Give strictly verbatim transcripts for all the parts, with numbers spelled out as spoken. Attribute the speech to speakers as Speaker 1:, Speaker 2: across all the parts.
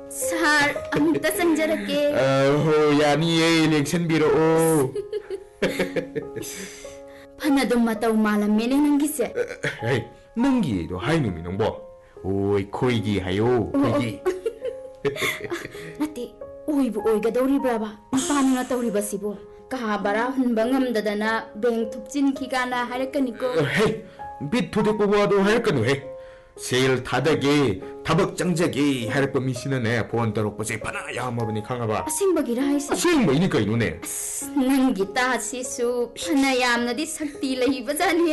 Speaker 1: Sar, amta sanjarake.
Speaker 2: Ho yaniye election biro o.
Speaker 1: Panadum matau malam mene nangi se.
Speaker 2: Hey, nangi do hai numi nongbo. Oi koi gi hayo, koi gi.
Speaker 1: Nati, oi bu oi gadori braba. Pani na tauri basibo. Kaha bara hun bangam dadana beng thupchin ki kana harakani ko.
Speaker 2: Hey, bit thude ko bo do harakanu he. Sale thadage, thabak changjage harakpa misina ne phone tarok pase pana yamabani khangaba.
Speaker 1: Asing bagira haise.
Speaker 2: Asing ba ini kainu ne.
Speaker 1: Nangi ta sisu pana yamna di sakti lahi bajani.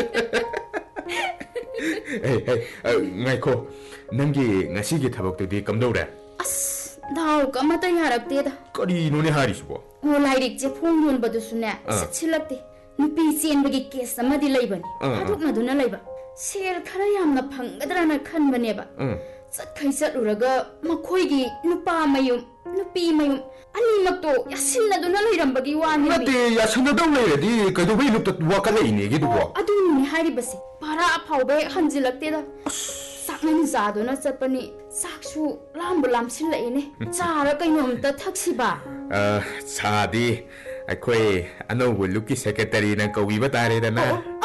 Speaker 2: Hey, hey, ngai ko. Nangi ngasi gi thabak te di kamdore.
Speaker 1: As, dau kamata yarakte da.
Speaker 2: Kari no ne harisubo.
Speaker 1: O lairik je phone yon badu sune. Sachilakte. Nupi chen bagi case amadi laibani. Aduk maduna laiba. Sel khara yamna phanggadrana khanbaneba. Satkhai satluraga makhoigi nupa mayum nupi mayum animakto yasinaduna lairambagi wani.
Speaker 2: Nate yasinadaw lairadi kaidobai lupta wakalaine gi dubo.
Speaker 1: Aduni haribase. Para aphaube hanjilakte da. Saknani zaduna chapani saksu lambu lamsilaine. Chara kainomta thaksiba.
Speaker 2: Ah, chadi akhoi anobu luki secretary na kawiba tare dana.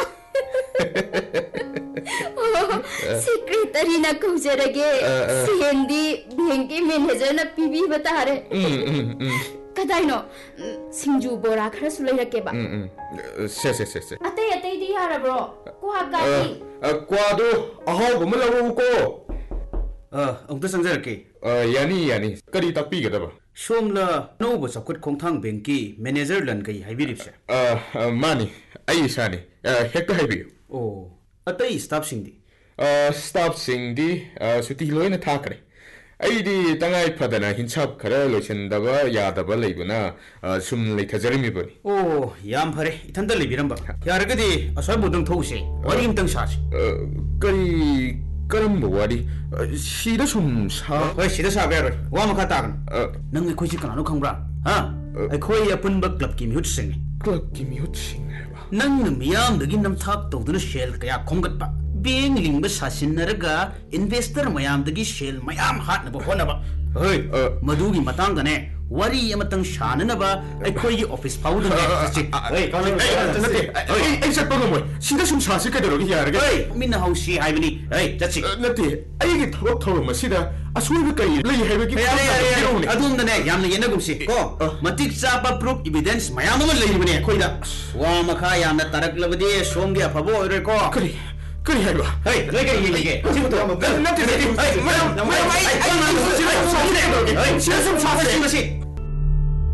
Speaker 1: Secretary na kaujarage Sendi banki manager na pibi batare Kadaino Singju bora khara sulai rakeba
Speaker 2: Se se se se
Speaker 1: Atai atai di yara bro Kwa gadi
Speaker 2: Kwa do ahaw guma lawu ko
Speaker 3: Ah amta sangjarake
Speaker 2: Yani yani kari takpi gadaba
Speaker 3: Somla nobo sakut khongthang banki manager lan kai haibiripse
Speaker 2: Ah mani ai sani hekta haibiyo
Speaker 3: Oh atai staff singdi
Speaker 2: Staff singdi suti loina thakre aidi tangai phadana hinchap khara loisendaba yadaba leibuna sum leithajarimi bani
Speaker 3: Oh yam phare ithanda lebiramba yaragadi asoi bodong those wari imtang sasi
Speaker 2: kari karam wari sida sum sa
Speaker 3: oi sida sa ber wa makha tagan nang khoi chi kanano khangbra ha ai khoi apun ba club ki mute sing
Speaker 2: club ki mute sing
Speaker 3: nang miyam dagi nam thak tawduna shell kaya khomgat pa Being limba sasinaraga investor mayam dagi shell mayam hat na bahona ba hey madugi matang dane wari amatang shana na ba ai khoi office pau da hey hey
Speaker 2: ai sat pa mo sida sum sasi ka daro ya raga
Speaker 3: hey minna hausi ai bani hey jachi
Speaker 2: nati ai gi thok thok ma sida asui ba kai lei hai ba gi
Speaker 3: adum dane yam na yena gumsi ko matik cha ba proof evidence mayam ma lei bani khoi da wa makha yam na tarak labadi somgi afabo ore ko
Speaker 2: kari kari hai ba
Speaker 3: hey lei kai lei ke sibu to
Speaker 2: nati nati hey ma ma ai ai ma sida sum sasi
Speaker 3: sida sum sasi